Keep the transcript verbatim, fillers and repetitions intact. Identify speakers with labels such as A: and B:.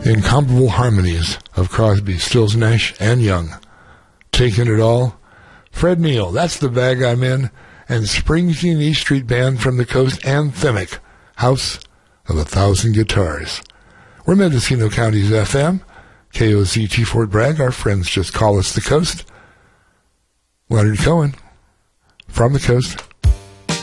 A: The incomparable harmonies of Crosby, Stills, Nash, and Young. Taking it all. Fred Neil, That's the Bag I'm In, and Springsteen E Street Band from the Coast, Anthemic, House of a Thousand Guitars. We're Mendocino County's F M, K O Z T Fort Bragg. Our friends just call us the Coast. Leonard Cohen, from the Coast.